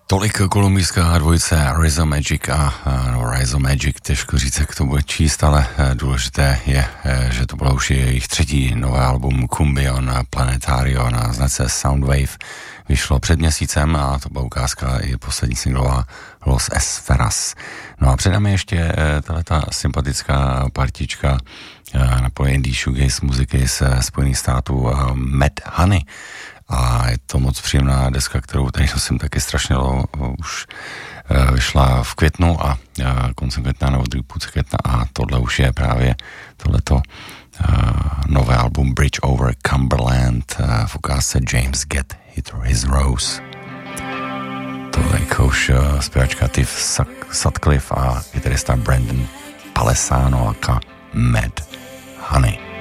Tolik kolumbijská dvojice Rizzo Magic a Rizzo Magic, těžko říct, jak to bude číst, ale důležité je, že to bylo už jejich třetí nové album Cumbion Planetario na značce Soundwave. Vyšlo před měsícem a to byla ukázka i poslední singlová Los Esferas. No a před námi ještě tato sympatická partička na poli indie shoegaze muziky ze Spojených států Mad Honey. A je to moc příjemná deska, kterou tady nosím taky strašně dlouho, už vyšla v květnu a koncem května nebo druhý půlce května a tohle už je právě tohleto nové album Bridge Over Cumberland v ukázce James Get His Rose. Tohle je už zpěvačka Tiff Sutcliffe a kytarista Brandon Palesano aka Mad Honey.